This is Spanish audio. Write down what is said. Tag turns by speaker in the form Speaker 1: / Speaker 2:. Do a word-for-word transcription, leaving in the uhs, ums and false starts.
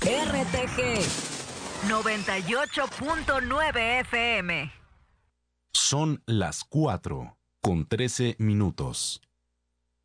Speaker 1: R T G noventa y ocho punto nueve F M.
Speaker 2: Son las cuatro con trece minutos.